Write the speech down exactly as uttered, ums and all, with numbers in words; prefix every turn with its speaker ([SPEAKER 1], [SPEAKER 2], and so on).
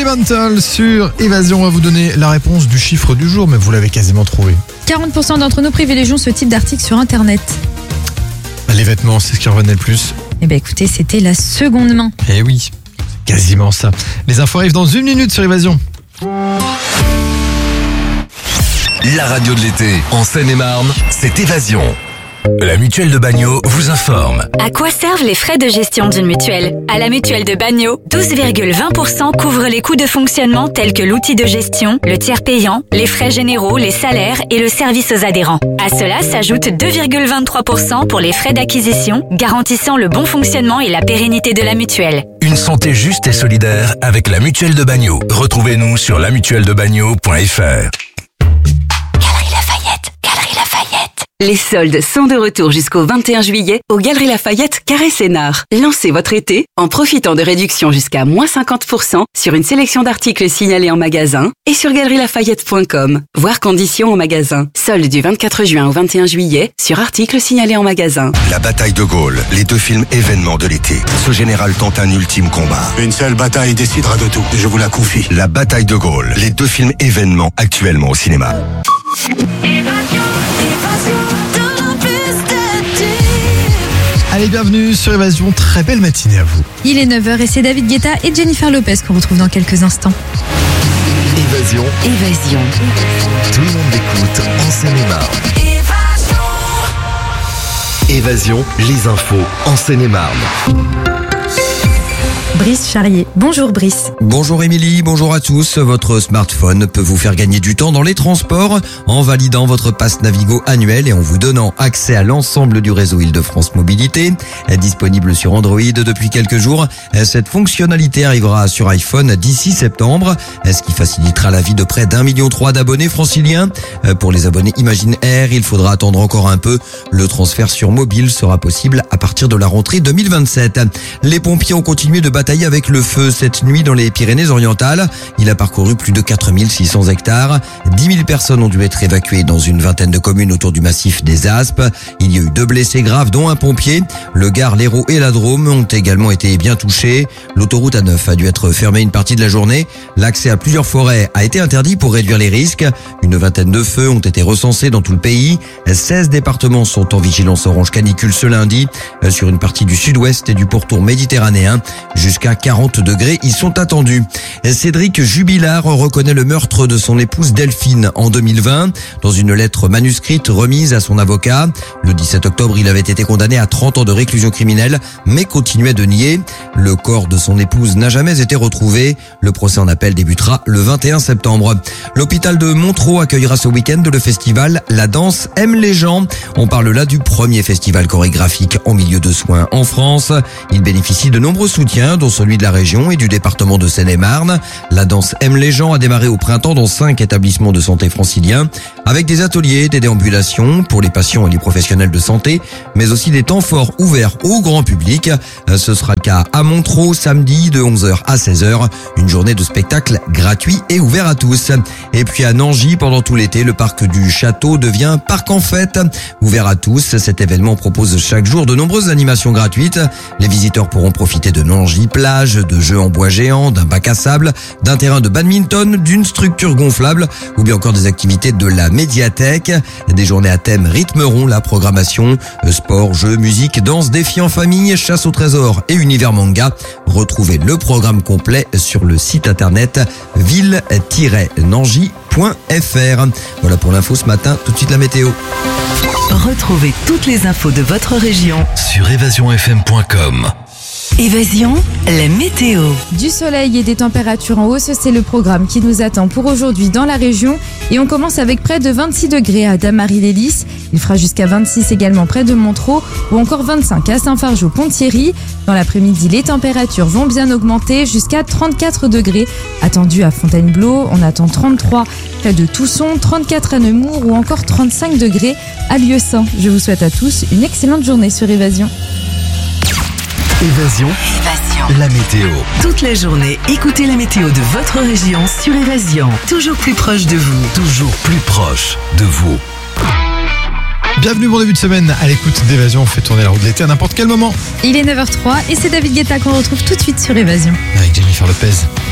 [SPEAKER 1] Rudimental sur Évasion. On va vous donner la réponse du chiffre du jour, mais vous l'avez quasiment trouvé.
[SPEAKER 2] quarante pour cent d'entre nous privilégient ce type d'article sur Internet.
[SPEAKER 1] Les vêtements, c'est ce qui revenait le plus.
[SPEAKER 2] Eh bien écoutez, c'était la seconde main.
[SPEAKER 1] Eh oui, quasiment ça. Les infos arrivent dans une minute sur Évasion.
[SPEAKER 3] La radio de l'été, en Seine-et-Marne, c'est Évasion. La mutuelle de Bagnols vous informe.
[SPEAKER 4] À quoi servent les frais de gestion d'une mutuelle ? À la mutuelle de Bagnols, douze virgule vingt pour cent couvrent les coûts de fonctionnement tels que l'outil de gestion, le tiers payant, les frais généraux, les salaires et le service aux adhérents. À cela s'ajoutent deux virgule vingt-trois pour cent pour les frais d'acquisition, garantissant le bon fonctionnement et la pérennité de la mutuelle.
[SPEAKER 3] Une santé juste et solidaire avec la mutuelle de Bagnols. Retrouvez-nous sur la mutuelle de bagnols point f r.
[SPEAKER 4] Galerie Lafayette, Galerie Lafayette.
[SPEAKER 5] Les soldes sont de retour jusqu'au vingt et un juillet au Galerie Lafayette Carré Sénart. Lancez votre été en profitant de réductions jusqu'à moins cinquante pour cent sur une sélection d'articles signalés en magasin et sur galerie lafayette point com. Voir conditions en magasin. Soldes du vingt-quatre juin au vingt et un juillet sur articles signalés en magasin.
[SPEAKER 6] La bataille de Gaulle, les deux films événements de l'été. Ce général tente un ultime combat.
[SPEAKER 7] Une seule bataille décidera de tout, je vous la confie.
[SPEAKER 6] La bataille de Gaulle, les deux films événements actuellement au cinéma.
[SPEAKER 1] Allez, bienvenue sur Évasion, très belle matinée à vous.
[SPEAKER 2] Il est neuf heures et c'est David Guetta et Jennifer Lopez qu'on retrouve dans quelques instants.
[SPEAKER 3] Évasion,
[SPEAKER 5] Évasion.
[SPEAKER 3] tout le monde écoute en Seine-et-Marne. Évasion, les infos en Seine-et-Marne.
[SPEAKER 2] Brice Charrier. Bonjour Brice.
[SPEAKER 8] Bonjour Émilie, bonjour à tous. Votre smartphone peut vous faire gagner du temps dans les transports en validant votre passe Navigo annuel et en vous donnant accès à l'ensemble du réseau Île-de-France Mobilité. Disponible sur Android depuis quelques jours, cette fonctionnalité arrivera sur iPhone d'ici septembre, ce qui facilitera la vie de près d'un million trois d'abonnés franciliens. Pour les abonnés Imagine Air, il faudra attendre encore un peu. Le transfert sur mobile sera possible à partir de la rentrée deux mille vingt-sept. Les pompiers ont continué de batailler avec le feu cette nuit dans les Pyrénées-Orientales. Il a parcouru plus de quatre mille six cents hectares. dix mille personnes ont dû être évacuées dans une vingtaine de communes autour du massif des Aspes. Il y a eu deux blessés graves, dont un pompier. Le Gard, l'Hérault et la Drôme ont également été bien touchés. L'autoroute A neuf a dû être fermée une partie de la journée. L'accès à plusieurs forêts a été interdit pour réduire les risques. Une vingtaine de feux ont été recensés dans tout le pays. seize départements sont en vigilance orange canicule ce lundi sur une partie du sud-ouest et du pourtour méditerranéen. Jusqu'à quarante degrés, ils sont attendus. Cédric Jubilard reconnaît le meurtre de son épouse Delphine en deux mille vingt dans une lettre manuscrite remise à son avocat. Le dix-sept octobre, il avait été condamné à trente ans de réclusion criminelle, mais continuait de nier. Le corps de son épouse n'a jamais été retrouvé. Le procès en appel débutera le vingt et un septembre. L'hôpital de Montereau accueillera ce week-end le festival La Danse aime les gens. On parle là du premier festival chorégraphique en milieu de soins en France. Il bénéficie de nombreux soutiens, dont celui de la région et du département de Seine-et-Marne. La Danse aime les gens a démarré au printemps dans cinq établissements de santé franciliens, avec des ateliers, des déambulations pour les patients et les professionnels de santé, mais aussi des temps forts ouverts au grand public. Ce sera le cas à Montereau samedi de onze heures à seize heures, une journée de spectacle gratuit et ouvert à tous. Et puis à Nangy, pendant tout l'été, le parc du Château devient parc en fête, ouvert à tous. Cet événement propose chaque jour de nombreuses animations gratuites. Les visiteurs pourront profiter de Nangy plage, de jeux en bois géants, d'un bac à sable, d'un terrain de badminton, d'une structure gonflable ou bien encore des activités de la médiathèque. Des journées à thème rythmeront la programmation. Sport, jeux, musique, danse, défis en famille, chasse au trésor et univers manga. Retrouvez le programme complet sur le site internet ville tiret nangy point f r. Voilà pour l'info ce matin, tout de suite la météo.
[SPEAKER 5] Retrouvez toutes les infos de votre région
[SPEAKER 3] Sur évasion f m point com.
[SPEAKER 5] Évasion, la météo.
[SPEAKER 2] Du soleil et des températures en hausse, c'est le programme qui nous attend pour aujourd'hui dans la région. Et on commence avec près de vingt-six degrés à Damary-les-Lys. Il fera jusqu'à vingt-six également près de Montereau ou encore vingt-cinq à Saint-Fargeau-Ponthierry. Dans l'après-midi, les températures vont bien augmenter jusqu'à trente-quatre degrés. Attendu à Fontainebleau, on attend trente-trois près de Tousson, trente-quatre à Nemours ou encore trente-cinq degrés à Lieusaint. Je vous souhaite à tous une excellente journée sur Évasion.
[SPEAKER 3] Évasion,
[SPEAKER 5] Évasion.
[SPEAKER 3] la météo.
[SPEAKER 5] Toute la journée, écoutez la météo de votre région sur Évasion. Toujours plus proche de vous.
[SPEAKER 3] Toujours plus proche de vous.
[SPEAKER 1] Bienvenue, bon début de semaine à l'écoute d'Évasion. On fait tourner la roue de l'été à n'importe quel moment.
[SPEAKER 2] Il est neuf heures zéro trois et c'est David Guetta qu'on retrouve tout de suite sur Évasion.
[SPEAKER 1] Avec Jennifer Lopez.